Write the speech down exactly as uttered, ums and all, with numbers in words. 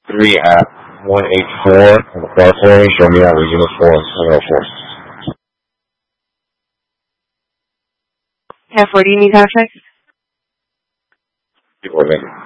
three at one eight four on the far for me. Show me out with uniform seven oh four. ten four, do you need contact? People are making